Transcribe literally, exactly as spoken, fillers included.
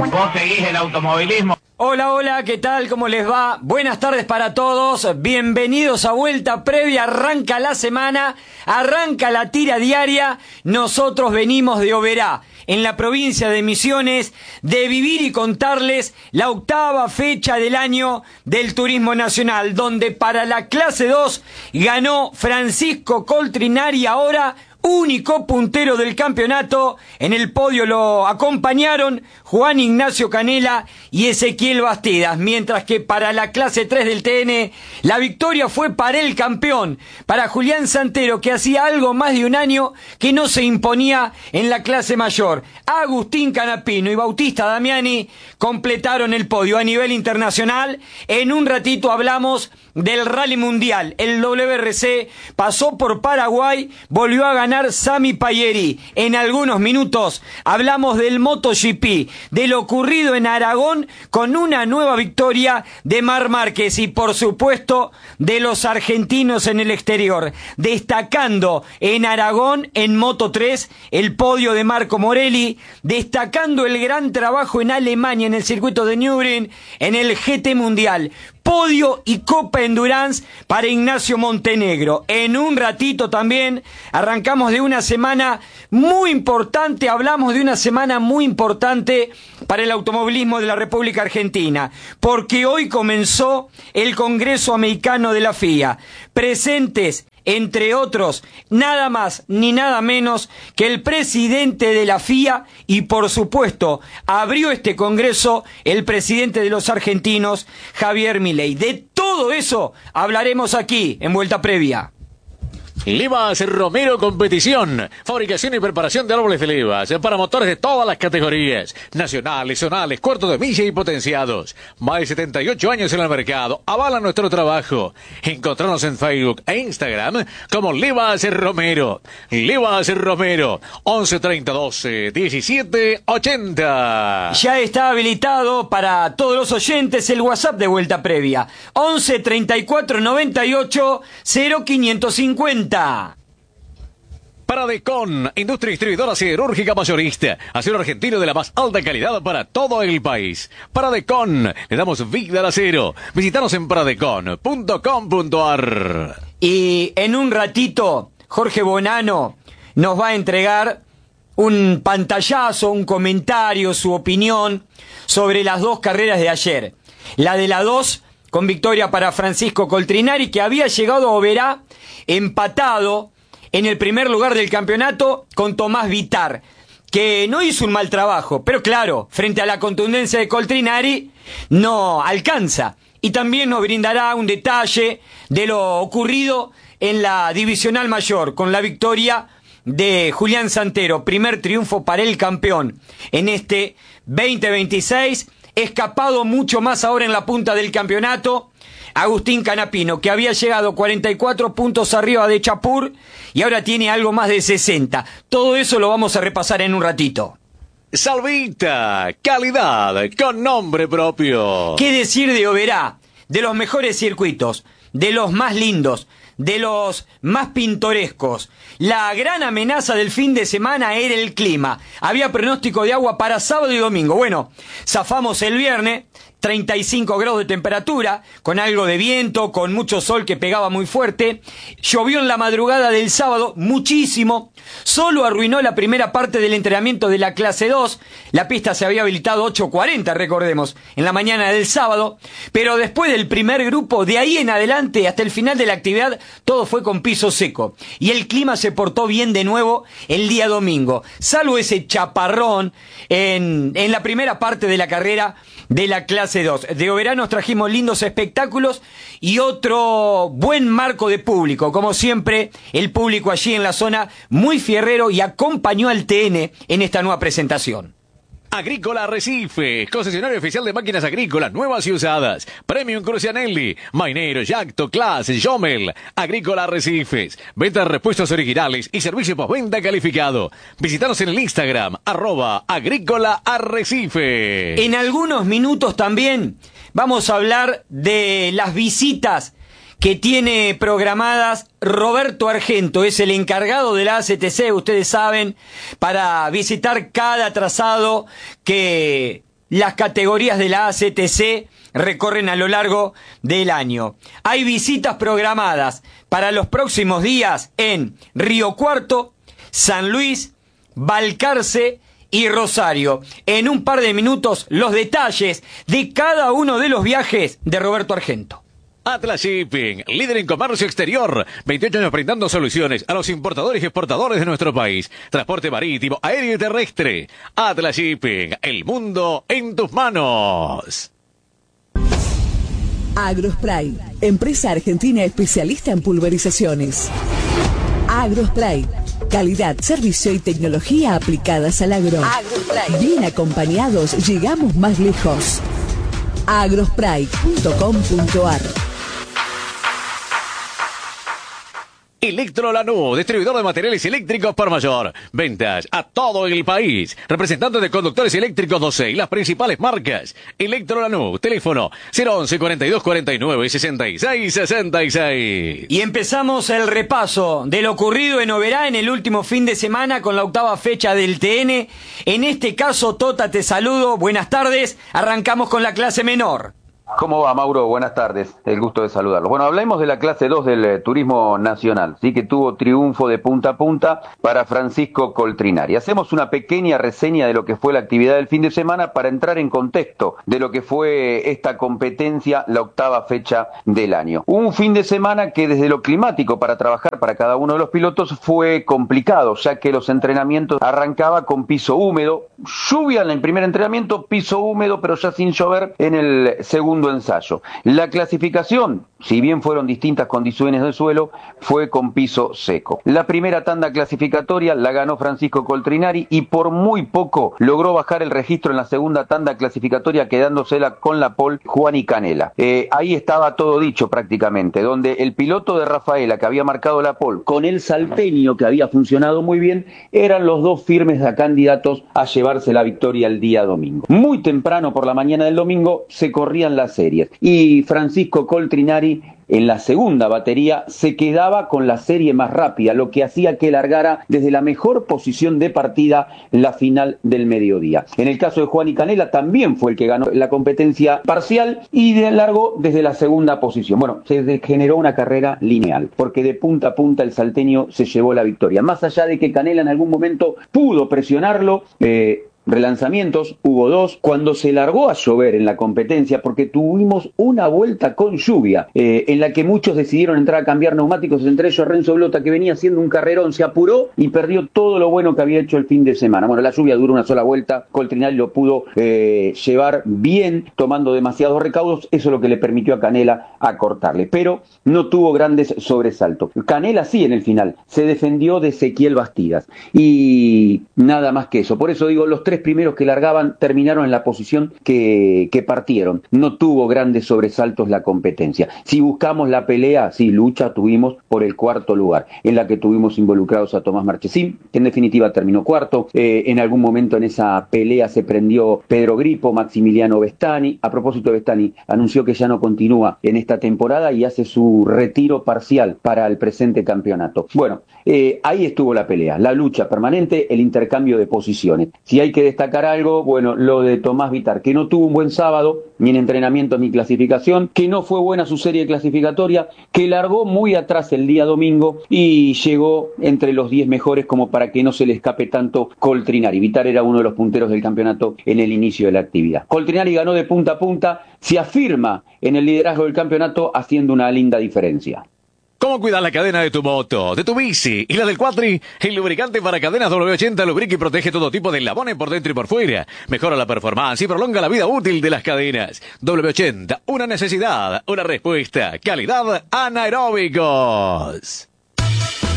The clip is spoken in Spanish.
Vos seguís el automovilismo. Hola, hola, ¿qué tal? ¿Cómo les va? Buenas tardes para todos, bienvenidos a Vuelta Previa, arranca la semana, arranca la tira diaria, nosotros venimos de Oberá, en la provincia de Misiones, de vivir y contarles la octava fecha del año del Turismo Nacional, donde para la clase dos ganó Francisco Coltrinari, ahora único puntero del campeonato. En el podio lo acompañaron Juan Ignacio Canela y Ezequiel Bastidas, mientras que para la clase tres del T N la victoria fue para el campeón, para Julián Santero, que hacía algo más de un año que no se imponía en la clase mayor. Agustín Canapino y Bautista Damiani completaron el podio. A nivel internacional, en un ratito hablamos del Rally Mundial. El W R C pasó por Paraguay, volvió a ganar Sami Payeri. En algunos minutos hablamos del MotoGP, de lo ocurrido en Aragón con una nueva victoria de Marc Márquez y por supuesto de los argentinos en el exterior, destacando en Aragón en Moto tres el podio de Marco Morelli, destacando el gran trabajo en Alemania en el circuito de Nürburgring en el G T Mundial. Podio y Copa Endurance para Ignacio Montenegro. En un ratito también arrancamos de una semana muy importante, hablamos de una semana muy importante para el automovilismo de la República Argentina, porque hoy comenzó el Congreso Americano de la F I A. Presentes, entre otros, nada más ni nada menos que el presidente de la F I A y, por supuesto, abrió este congreso el presidente de los argentinos, Javier Milei. De todo eso hablaremos aquí en Vuelta Previa. Livas Romero Competición, fabricación y preparación de árboles de levas para motores de todas las categorías, nacionales, zonales, cuartos de milla y potenciados. Más de setenta y ocho años en el mercado, avala nuestro trabajo. Encontrarnos en Facebook e Instagram como Livas Romero. Livas Romero, once treinta doce diecisiete ochenta. Ya está habilitado para todos los oyentes el WhatsApp de Vuelta Previa, once treinta y cuatro noventa y ocho cero quinientos cincuenta. Paradecon, industria distribuidora siderúrgica mayorista, acero argentino de la más alta calidad para todo el país. Paradecon, le damos vida al acero. Visítanos en paradecon punto com punto ar. Y en un ratito, Jorge Bonano nos va a entregar un pantallazo, un comentario, su opinión sobre las dos carreras de ayer. La de la dos, con victoria para Francisco Coltrinari, que había llegado a Oberá empatado en el primer lugar del campeonato con Tomás Vitar, que no hizo un mal trabajo, pero claro, frente a la contundencia de Coltrinari no alcanza. Y también nos brindará un detalle de lo ocurrido en la divisional mayor, con la victoria de Julián Santero, primer triunfo para el campeón en este veinte veintiséis, escapado mucho más ahora en la punta del campeonato Agustín Canapino, que había llegado cuarenta y cuatro puntos arriba de Chapur y ahora tiene algo más de sesenta. Todo eso lo vamos a repasar en un ratito. Salvita, calidad con nombre propio. ¿Qué decir de Oberá? De los mejores circuitos, de los más lindos, de los más pintorescos. La gran amenaza del fin de semana era el clima. Había pronóstico de agua para sábado y domingo. Bueno, zafamos el viernes, treinta y cinco grados de temperatura, con algo de viento, con mucho sol que pegaba muy fuerte. Llovió en la madrugada del sábado, muchísimo. Solo arruinó la primera parte del entrenamiento de la clase dos. La pista se había habilitado ocho cuarenta, recordemos, en la mañana del sábado. Pero después del primer grupo, de ahí en adelante, hasta el final de la actividad, todo fue con piso seco. Y el clima se portó bien de nuevo el día domingo. Salvo ese chaparrón en, en la primera parte de la carrera de la clase dos. De Oberá nos trajimos lindos espectáculos y otro buen marco de público. Como siempre, el público allí en la zona muy fierrero y acompañó al T N en esta nueva presentación. Agrícola Arrecife, concesionario oficial de máquinas agrícolas nuevas y usadas. Premium Crucianelli, Mainero, Yacto, Class, Jomel. Agrícola Arrecifes, venta de repuestos originales y servicio postventa calificado. Visítanos en el Instagram, arroba Agrícola Arrecife. En algunos minutos también vamos a hablar de las visitas que tiene programadas Roberto Argento. Es el encargado de la A C T C, ustedes saben, para visitar cada trazado que las categorías de la A C T C recorren a lo largo del año. Hay visitas programadas para los próximos días en Río Cuarto, San Luis, Balcarce y Rosario. En un par de minutos, los detalles de cada uno de los viajes de Roberto Argento. Atlas Shipping, líder en comercio exterior, veintiocho años brindando soluciones a los importadores y exportadores de nuestro país. Transporte marítimo, aéreo y terrestre. Atlas Shipping, el mundo en tus manos. Agrospray, empresa argentina especialista en pulverizaciones. Agrospray, calidad, servicio y tecnología aplicadas al agro. Agrospray. Bien acompañados, llegamos más lejos. agrospray punto com punto ar. Electro Lanús, distribuidor de materiales eléctricos por mayor. Ventas a todo el país. Representante de conductores eléctricos doce y las principales marcas. Electro Lanús, teléfono cero once cuarenta y dos cuarenta y nueve sesenta y seis sesenta y seis. Y empezamos el repaso de lo ocurrido en Oberá en el último fin de semana con la octava fecha del T N. En este caso, Tota, te saludo. Buenas tardes. Arrancamos con la clase menor. ¿Cómo va, Mauro? Buenas tardes, el gusto de saludarlo. Bueno, hablemos de la clase dos del eh, turismo nacional, sí, que tuvo triunfo de punta a punta para Francisco Coltrinari. Hacemos una pequeña reseña de lo que fue la actividad del fin de semana para entrar en contexto de lo que fue esta competencia, la octava fecha del año. Un fin de semana que desde lo climático para trabajar para cada uno de los pilotos fue complicado, ya que los entrenamientos arrancaba con piso húmedo, lluvia en el primer entrenamiento, piso húmedo, pero ya sin llover en el segundo ensayo. La clasificación, si bien fueron distintas condiciones del suelo, fue con piso seco. La primera tanda clasificatoria la ganó Francisco Coltrinari y por muy poco logró bajar el registro en la segunda tanda clasificatoria, quedándosela con la pole Juani Canela. Eh, ahí estaba todo dicho prácticamente, donde el piloto de Rafaela que había marcado la pole con el salteño que había funcionado muy bien, eran los dos firmes a candidatos a llevarse la victoria el día domingo. Muy temprano por la mañana del domingo se corrían las series y Francisco Coltrinari en la segunda batería se quedaba con la serie más rápida, lo que hacía que largara desde la mejor posición de partida la final del mediodía. En el caso de Juani Canela también fue el que ganó la competencia parcial y de largo desde la segunda posición. Bueno, se generó una carrera lineal, porque de punta a punta el salteño se llevó la victoria. Más allá de que Canela en algún momento pudo presionarlo, eh, relanzamientos, hubo dos, cuando se largó a llover en la competencia, porque tuvimos una vuelta con lluvia, eh, en la que muchos decidieron entrar a cambiar neumáticos, entre ellos Renzo Blota, que venía haciendo un carrerón, se apuró y perdió todo lo bueno que había hecho el fin de semana. Bueno, la lluvia duró una sola vuelta, Coltrinari lo pudo eh, llevar bien, tomando demasiados recaudos, eso es lo que le permitió a Canela acortarle, pero no tuvo grandes sobresaltos. Canela sí en el final, se defendió de Ezequiel Bastidas, y nada más que eso. Por eso digo, los tres primeros que largaban terminaron en la posición que, que partieron. No tuvo grandes sobresaltos la competencia. Si buscamos la pelea, sí, lucha tuvimos por el cuarto lugar, en la que tuvimos involucrados a Tomás Marchesín, que en definitiva terminó cuarto. Eh, en algún momento en esa pelea se prendió Pedro Gripo, Maximiliano Vestani. A propósito de Vestani, anunció que ya no continúa en esta temporada y hace su retiro parcial para el presente campeonato. Bueno, eh, ahí estuvo la pelea, la lucha permanente, el intercambio de posiciones. Si hay que destacar algo, bueno, lo de Tomás Vitar, que no tuvo un buen sábado, ni en entrenamiento ni clasificación, que no fue buena su serie clasificatoria, que largó muy atrás el día domingo y llegó entre los diez mejores como para que no se le escape tanto Coltrinari. Vitar era uno de los punteros del campeonato en el inicio de la actividad. Coltrinari ganó de punta a punta, se afirma en el liderazgo del campeonato haciendo una linda diferencia. ¿Cómo cuidas la cadena de tu moto, de tu bici y la del cuatri? El lubricante para cadenas doble ochenta lubrica y protege todo tipo de eslabones por dentro y por fuera. Mejora la performance y prolonga la vida útil de las cadenas. doble ochenta, una necesidad, una respuesta. Calidad anaeróbicos.